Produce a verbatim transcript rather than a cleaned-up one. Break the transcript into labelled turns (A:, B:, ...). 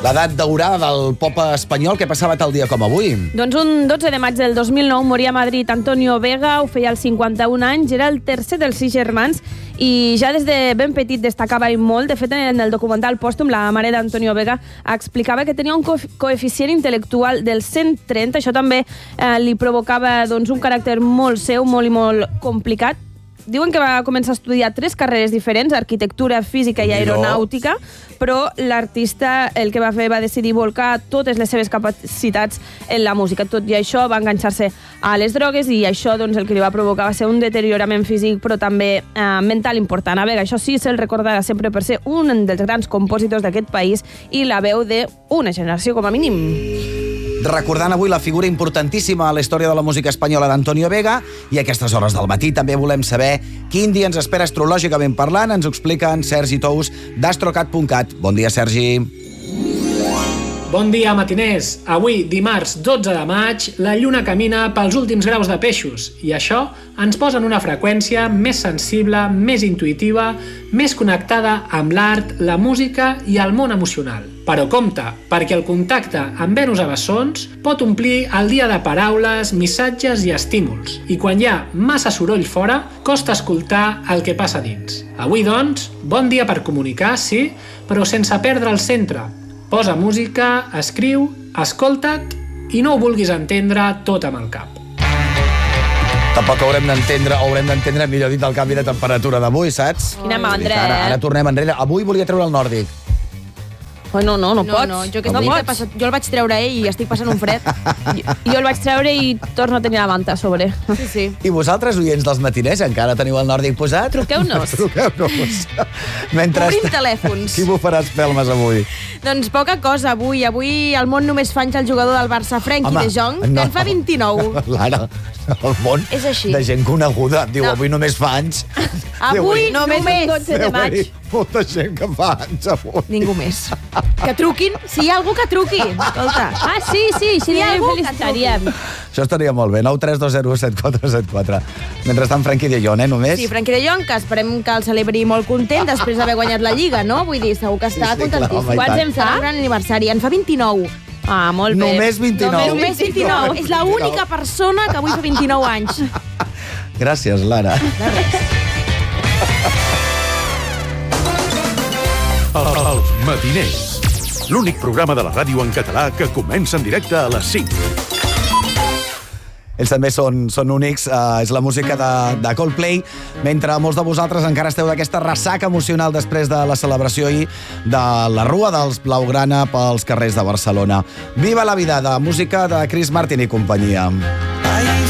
A: L'edat daurada del pop espanyol, què passava tal dia com avui?
B: Doncs un dotze de maig del dos mil nou moria a Madrid Antonio Vega, ho feia als cinquanta-un anys, era el tercer dels sis germans i ja des de ben petit destacava i molt. De fet, en el documental pòstum, la mare d'Antonio Vega explicava que tenia un co coeficient intel·lectual del cent trenta, això també eh, li provocava doncs, un caràcter molt seu, molt i molt complicat. Diuen que va començar a estudiar tres carreres diferents, arquitectura, física i aeronàutica, però l'artista el que va fer va decidir volcar totes les seves capacitats en la música. Tot i això va enganxar-se a les drogues i això doncs, el que li va provocar va ser un deteriorament físic però també eh, mental important. A Vega, això sí, se'l recordarà sempre per ser un dels grans compositors d'aquest país i la veu d'una generació com a mínim.
A: Recordant avui la figura importantíssima a la història de la música espanyola d'Antonio Vega, i a aquestes hores del matí també volem saber quin dia ens espera astrològicament parlant. Ens ho explica en Sergi Tous d'astrocat punt cat. Bon dia, Sergi.
C: Bon dia, matiners. Avui, dimarts dotze de maig, la lluna camina pels últims graus de peixos i això ens posa en una freqüència més sensible, més intuïtiva, més connectada amb l'art, la música i el món emocional. Però compte, perquè el contacte amb Venus a bessons pot omplir el dia de paraules, missatges i estímuls. I quan hi ha massa soroll fora, costa escoltar el que passa dins. Avui, doncs, bon dia per comunicar, sí, però sense perdre el centre. Posa música, escriu, escolta't i no ho vulguis entendre tot amb el cap.
A: Tampoc haurem d'entendre, o haurem d'entendre, millor dit, el canvi de temperatura d'avui, saps?
B: Quina mandra,
A: ara,
B: eh?
A: ara tornem enrere. Avui volia treure el nòrdic.
B: Oh, no, no, no,
D: No,
B: pots.
D: no, jo, que
B: no
D: estic
B: pots.
D: passat, jo el vaig treure eh, i estic passant un fred.
B: Jo, jo el vaig treure i torno a tenir la manta a sobre.
D: Sí, sí.
A: I vosaltres, oients dels matiners, encara teniu el nòrdic posat?
B: Truqueu-nos.
A: Truqueu-nos. Mentre
D: Obrim telèfons.
A: Qui bufarà espelmes avui?
D: Doncs poca cosa avui. Avui el món només fa anys el jugador del Barça, Frenkie
A: Home,
D: de Jong, que
A: no.
D: en fa vint-i-nou.
A: Lara, el món
D: És així.
A: de gent coneguda. Diu,
D: No.
A: avui només fa anys.
D: Avui
A: Déu-n'hi-
D: només un
B: dotze de maig.
A: Déu-n'hi, molta gent que fa anys avui.
D: Ningú més. Que truquin, si hi ha algú que truqui. Escolta.
B: Ah, sí, sí, sí,
D: Hi ha
B: ja
D: algú que
B: felicitaríem.
A: Això estaria molt bé. nou tres dos zero set quatre set quatre. Mentrestant, Frenkie de Jong, eh, només?
D: Sí, Frenkie de Jong, que esperem que el celebri molt content després d'haver guanyat la Lliga, no? Vull dir, segur que està
A: Sí, sí, clar,
D: contentíssim.
A: home, i
D: Quants
A: tant.
D: en fa? Un gran aniversari. En fa vint-i-nou.
B: Ah, molt bé.
A: Només vint-i-nou.
D: Només vint-i-nou. És l'única persona que avui fa vint-i-nou anys.
A: Gràcies, Lara.
E: Els matiners. L'únic programa de la ràdio en català que comença en directe a les cinc.
A: Ells també són, són únics, uh, és la música de, de Coldplay, mentre molts de vosaltres encara esteu d'aquesta ressaca emocional després de la celebració ahir de la Rua dels Blaugrana pels carrers de Barcelona. Viva la vida, de música de Chris Martin i companyia.
F: I